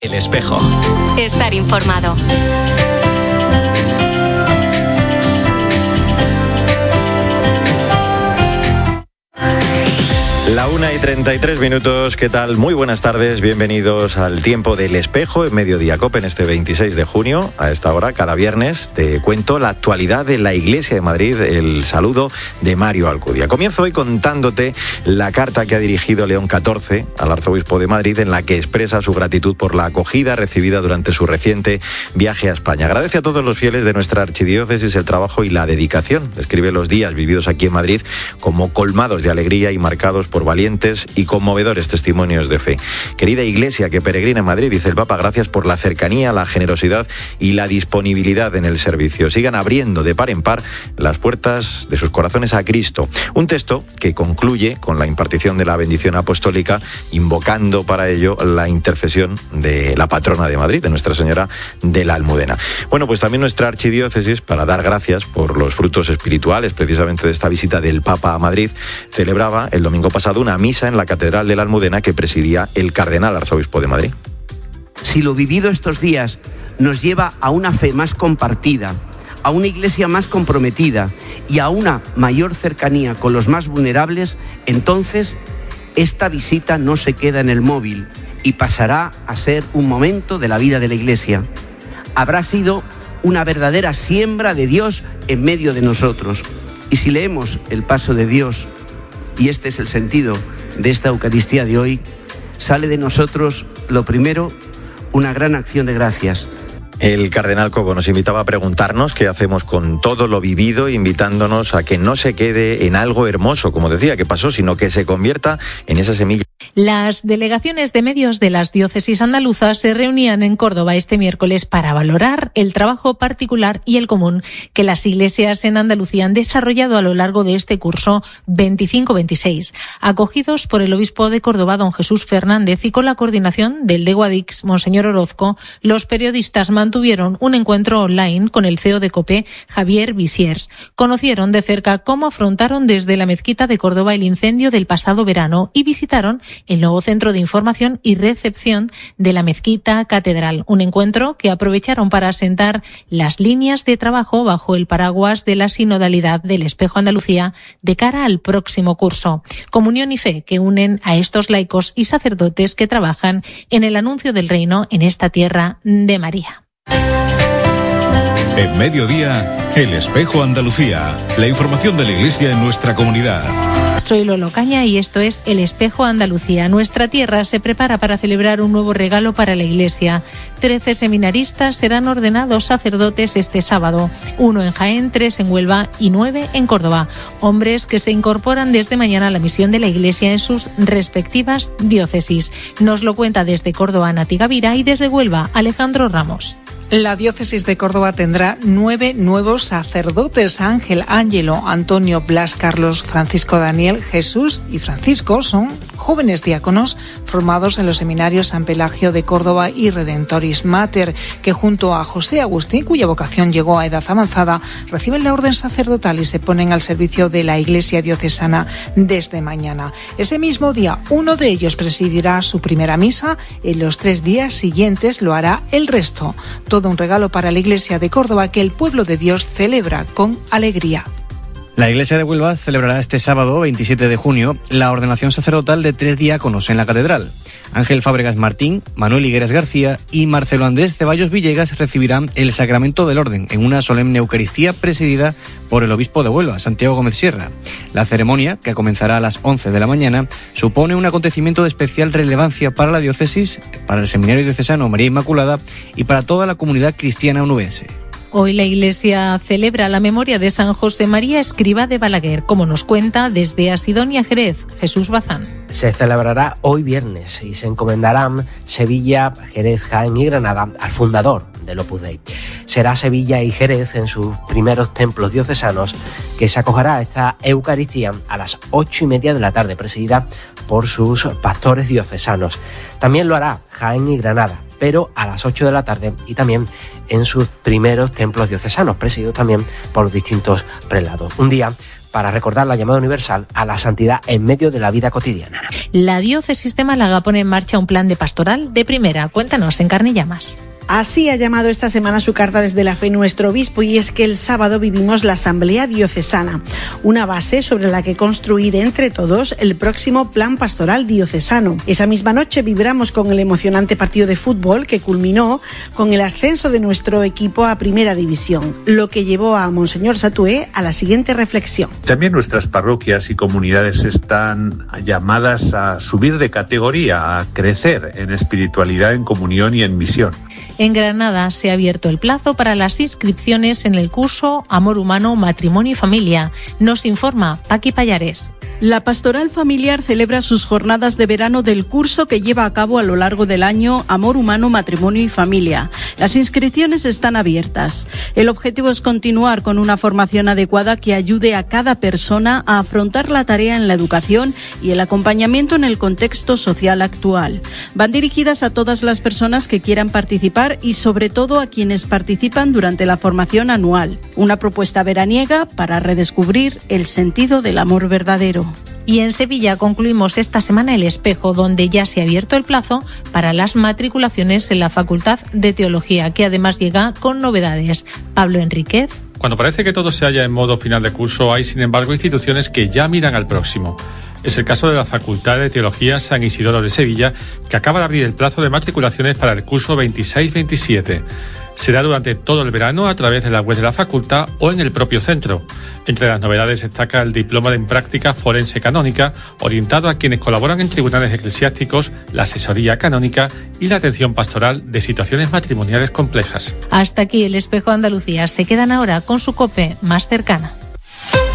El Espejo. Estar informado. La 1:33, ¿qué tal? Muy buenas tardes, bienvenidos al Tiempo del Espejo en Mediodía COPE en este 26 de junio. A esta hora, cada viernes, te cuento la actualidad de la Iglesia de Madrid, el saludo de Mario Alcudia. Comienzo hoy contándote la carta que ha dirigido León XIV al arzobispo de Madrid, en la que expresa su gratitud por la acogida recibida durante su reciente viaje a España. Agradece a todos los fieles de nuestra archidiócesis el trabajo y la dedicación. Describe los días vividos aquí en Madrid como colmados de alegría y marcados por valientes y conmovedores testimonios de fe. Querida Iglesia que peregrina en Madrid, dice el Papa, gracias por la cercanía, la generosidad y la disponibilidad en el servicio. Sigan abriendo de par en par las puertas de sus corazones a Cristo. Un texto que concluye con la impartición de la bendición apostólica, invocando para ello la intercesión de la patrona de Madrid, de Nuestra Señora de la Almudena. Bueno, pues también nuestra archidiócesis, para dar gracias por los frutos espirituales precisamente de esta visita del Papa a Madrid, celebraba el domingo pasado una misa en la Catedral de la Almudena que presidía el cardenal arzobispo de Madrid. Si lo vivido estos días nos lleva a una fe más compartida, a una iglesia más comprometida y a una mayor cercanía con los más vulnerables, entonces esta visita no se queda en el móvil y pasará a ser un momento de la vida de la iglesia. Habrá sido una verdadera siembra de Dios en medio de nosotros. Y si leemos el paso de Dios, y este es el sentido de esta Eucaristía de hoy, sale de nosotros, lo primero, una gran acción de gracias. El cardenal Cobo nos invitaba a preguntarnos qué hacemos con todo lo vivido, invitándonos a que no se quede en algo hermoso, como decía, que pasó, sino que se convierta en esa semilla. Las delegaciones de medios de las diócesis andaluzas se reunían en Córdoba este miércoles para valorar el trabajo particular y el común que las iglesias en Andalucía han desarrollado a lo largo de este curso 25-26. Acogidos por el obispo de Córdoba, don Jesús Fernández, y con la coordinación del de Guadix, monseñor Orozco, los periodistas mantuvieron un encuentro online con el CEO de COPE, Javier Visiers. Conocieron de cerca cómo afrontaron desde la mezquita de Córdoba el incendio del pasado verano y visitaron el nuevo centro de información y recepción de la mezquita catedral. Un encuentro que aprovecharon para asentar las líneas de trabajo bajo el paraguas de la sinodalidad del Espejo Andalucía de cara al próximo curso. Comunión y fe que unen a estos laicos y sacerdotes que trabajan en el anuncio del reino en esta tierra de María. En Mediodía, El Espejo Andalucía. La información de la Iglesia en nuestra comunidad. Soy Lolo Caña y esto es El Espejo Andalucía. Nuestra tierra se prepara para celebrar un nuevo regalo para la Iglesia. 13 seminaristas serán ordenados sacerdotes este sábado. 1 en Jaén, 3 en Huelva y 9 en Córdoba. Hombres que se incorporan desde mañana a la misión de la Iglesia en sus respectivas diócesis. Nos lo cuenta desde Córdoba Nati Gavira y desde Huelva Alejandro Ramos. La diócesis de Córdoba tendrá 9 nuevos sacerdotes. Ángel, Ángelo, Antonio, Blas, Carlos, Francisco, Daniel, Jesús y Francisco son jóvenes diáconos formados en los seminarios San Pelagio de Córdoba y Redentoris Mater, que junto a José Agustín, cuya vocación llegó a edad avanzada, reciben la orden sacerdotal y se ponen al servicio de la Iglesia diocesana desde mañana. Ese mismo día, uno de ellos presidirá su primera misa. En los 3 días siguientes lo hará el resto. Todo un regalo para la Iglesia de Córdoba que el pueblo de Dios celebra con alegría. La Iglesia de Huelva celebrará este sábado, 27 de junio, la ordenación sacerdotal de 3 diáconos en la catedral. Ángel Fábregas Martín, Manuel Higueras García y Marcelo Andrés Ceballos Villegas recibirán el sacramento del orden en una solemne Eucaristía presidida por el obispo de Huelva, Santiago Gómez Sierra. La ceremonia, que comenzará a las 11 de la mañana, supone un acontecimiento de especial relevancia para la diócesis, para el Seminario Diocesano María Inmaculada y para toda la comunidad cristiana onubense. Hoy la Iglesia celebra la memoria de San José María Escrivá de Balaguer, como nos cuenta desde Asidonia, Jerez, Jesús Bazán. Se celebrará hoy viernes y se encomendarán Sevilla, Jerez, Jaén y Granada al fundador del Opus Dei. Será Sevilla y Jerez en sus primeros templos diocesanos que se acogerá a esta Eucaristía a las 8:30 de la tarde, presidida por sus pastores diocesanos. También lo hará Jaén y Granada, pero a las 8 de la tarde y también en sus primeros templos diocesanos, presididos también por los distintos prelados. Un día para recordar la llamada universal a la santidad en medio de la vida cotidiana. La diócesis de Málaga pone en marcha un plan de pastoral de primera. Cuéntanos en Carne y Llamas. Así ha llamado esta semana su carta desde la fe nuestro obispo, y es que el sábado vivimos la Asamblea Diocesana, una base sobre la que construir entre todos el próximo plan pastoral diocesano. Esa misma noche vibramos con el emocionante partido de fútbol que culminó con el ascenso de nuestro equipo a Primera División, lo que llevó a Monseñor Satué a la siguiente reflexión. También nuestras parroquias y comunidades están llamadas a subir de categoría, a crecer en espiritualidad, en comunión y en misión. En Granada se ha abierto el plazo para las inscripciones en el curso Amor Humano, Matrimonio y Familia. Nos informa Paqui Pallares. La Pastoral Familiar celebra sus jornadas de verano del curso que lleva a cabo a lo largo del año Amor Humano, Matrimonio y Familia. Las inscripciones están abiertas. El objetivo es continuar con una formación adecuada que ayude a cada persona a afrontar la tarea en la educación y el acompañamiento en el contexto social actual. Van dirigidas a todas las personas que quieran participar y sobre todo a quienes participan durante la formación anual. Una propuesta veraniega para redescubrir el sentido del amor verdadero. Y en Sevilla concluimos esta semana el espejo, donde ya se ha abierto el plazo para las matriculaciones en la Facultad de Teología, que además llega con novedades. Pablo Enríquez. Cuando parece que todo se halla en modo final de curso, hay sin embargo instituciones que ya miran al próximo. Es el caso de la Facultad de Teología San Isidoro de Sevilla, que acaba de abrir el plazo de matriculaciones para el curso 26-27. Será durante todo el verano a través de la web de la facultad o en el propio centro. Entre las novedades destaca el diploma en práctica forense canónica, orientado a quienes colaboran en tribunales eclesiásticos, la asesoría canónica y la atención pastoral de situaciones matrimoniales complejas. Hasta aquí el Espejo Andalucía. Se quedan ahora con su COPE más cercana.